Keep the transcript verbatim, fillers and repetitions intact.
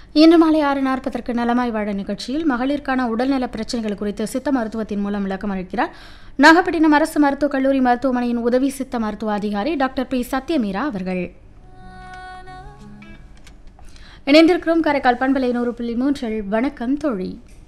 இன்று மாலை ஆறு நாற்பதற்கு நலமாய் வாழ நிகழ்ச்சியில் மகளிருக்கான உடல்நல பிரச்சனைகள் குறித்து சித்த மருத்துவத்தின் மூலம் விளக்கம் அளிக்கிறார் நாகப்பட்டினம் அரசு மருத்துவக் கல்லூரி மருத்துவமனையின் உதவி சித்த மருத்துவ அதிகாரி டாக்டர் பி சத்யமீரா அவர்கள். இணைந்திருக்கிறோம் காரைக்கால் பண்பலை நூறு புள்ளி மூன்றில். வணக்கம் தோழி.